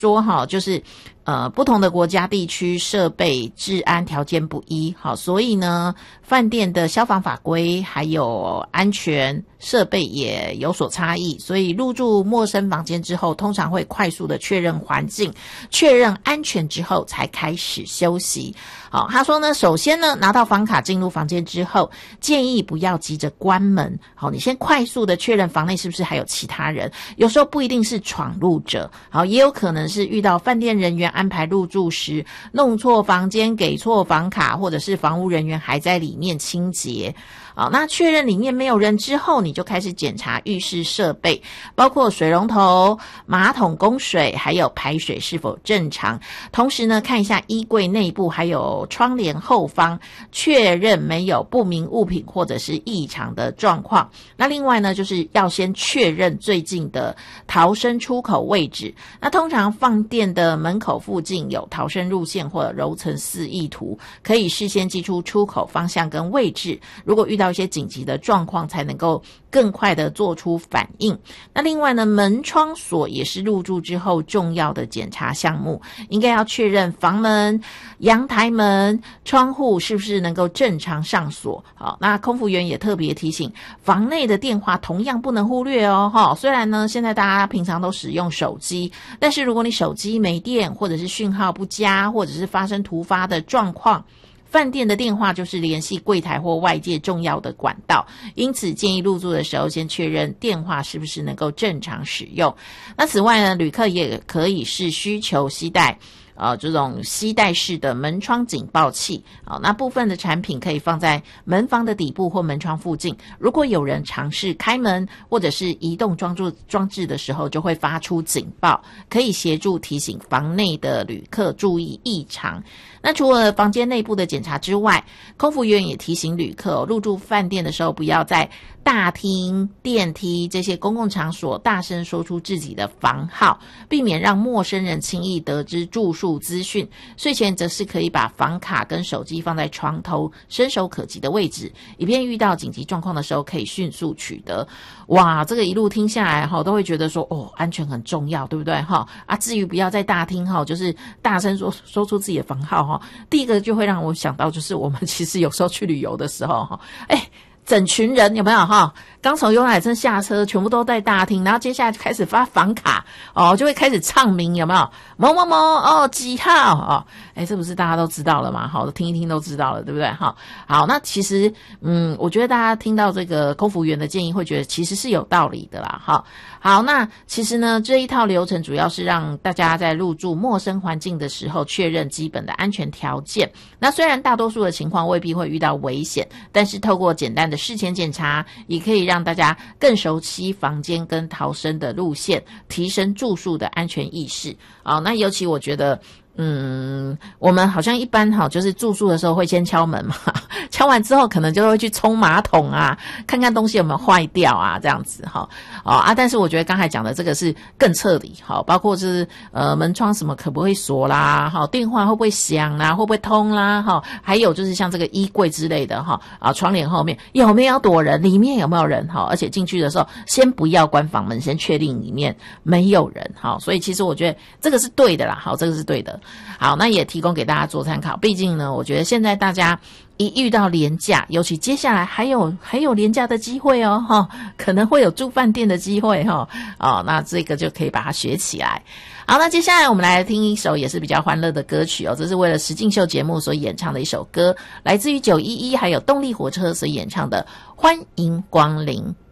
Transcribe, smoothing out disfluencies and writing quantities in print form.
说就是不同的国家地区设备治安条件不一，好，所以呢饭店的消防法规还有安全设备也有所差异，所以入住陌生房间之后，通常会快速的确认环境，确认安全之后才开始休息。好，他说呢，首先呢拿到房卡进入房间之后，建议不要急着关门，好，你先快速的确认房内是不是还有其他人，有时候不一定是闯入者，好，也有可能是遇到饭店人员安排入住时弄错房间给错房卡，或者是房屋人员还在里面清洁。好，那确认里面没有人之后，你就开始检查浴室设备，包括水龙头、马桶供水还有排水是否正常，同时呢看一下衣柜内部还有窗帘后方，确认没有不明物品或者是异常的状况。那另外呢就是要先确认最近的逃生出口位置，那通常饭店的门口附近有逃生路线或者楼层示意图，可以事先记出出口方向跟位置，如果遇到一些紧急的状况才能够更快的做出反应。那另外呢，门窗锁也是入住之后重要的检查项目，应该要确认房门、阳台门、窗户是不是能够正常上锁。好，那空服员也特别提醒，房内的电话同样不能忽略哦。虽然呢现在大家平常都使用手机，但是如果你手机没电，或者是讯号不佳，或者是发生突发的状况，饭店的电话就是联系柜台或外界重要的管道，因此建议入住的时候先确认电话是不是能够正常使用。那此外呢，旅客也可以是需求携带这种携带式的门窗警报器，那部分的产品可以放在门房的底部或门窗附近，如果有人尝试开门或者是移动装置的时候，就会发出警报，可以协助提醒房内的旅客注意异常。那除了房间内部的检查之外，空服员也提醒旅客入住饭店的时候，不要在大厅、电梯这些公共场所大声说出自己的房号，避免让陌生人轻易得知住宿资讯。睡前则是可以把房卡跟手机放在床头伸手可及的位置，以便遇到紧急状况的时候可以迅速取得。哇，这个一路听下来都会觉得说安全很重要，对不对至于不要在大厅就是大声说出自己的房号第一个就会让我想到，就是我们其实有时候去旅游的时候整群人有没有刚从游览车下车，全部都在大厅，然后接下来就开始发房卡就会开始唱名，有没有某某某几号这不是大家都知道了吗？听一听都知道了，对不对好，那其实我觉得大家听到这个空服员的建议会觉得其实是有道理的啦好，那其实呢这一套流程主要是让大家在入住陌生环境的时候确认基本的安全条件。那虽然大多数的情况未必会遇到危险，但是透过简单的事前检查，也可以让大家更熟悉房间跟逃生的路线，提升住宿的安全意识那尤其我觉得我们好像一般就是住宿的时候会先敲门嘛，敲完之后可能就会去冲马桶看看东西有没有坏掉这样子但是我觉得刚才讲的这个是更彻底包括是门窗什么可不可以锁啦电话会不会响啦，会不会通啦还有就是像这个衣柜之类的窗帘后面有没有躲人，里面有没有人而且进去的时候先不要关房门，先确定里面没有人所以其实我觉得这个是对的啦这个是对的。好，那也提供给大家做参考，毕竟呢我觉得现在大家一遇到连假，尤其接下来还有连假的机会可能会有住饭店的机会那这个就可以把它学起来。好，那接下来我们来听一首也是比较欢乐的歌曲这是为了实境秀节目所演唱的一首歌，来自于911还有动力火车所演唱的欢迎光临。